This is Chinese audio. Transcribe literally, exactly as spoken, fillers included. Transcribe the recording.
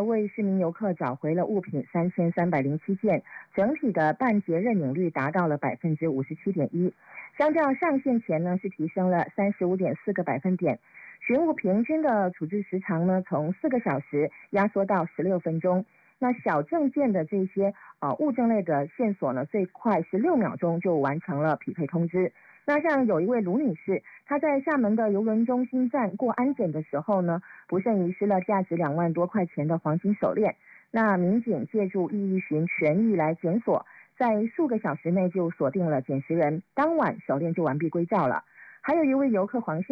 的为市民游客找回了物品三千三百零七件，整体的办结认领率达到了百分之五十七点一，相较上线前呢是提升了三十五点四个百分点。寻物平均的处置时长呢，从四个小时压缩到十六分钟。那小证件的这些呃物证类的线索呢，最快是六秒钟就完成了匹配通知。那像有一位卢女士，她在厦门的邮轮中心站过安检的时候呢，不慎遗失了价值两万多块钱的黄金手链。那民警借助异议寻权益来检索，在数个小时内就锁定了捡拾人，当晚手链就完璧归赵了。还有一位游客黄